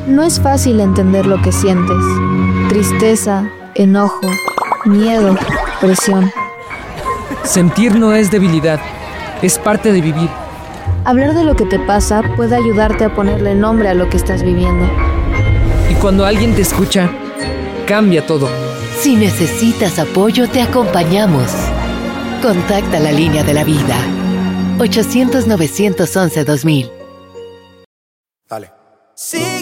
No es fácil entender lo que sientes. Tristeza, enojo, miedo, presión. Sentir no es debilidad, es parte de vivir. Hablar de lo que te pasa puede ayudarte a ponerle nombre a lo que estás viviendo. Y cuando alguien te escucha, cambia todo. Si necesitas apoyo, te acompañamos. Contacta la línea de la vida. 800-911-2000. Dale.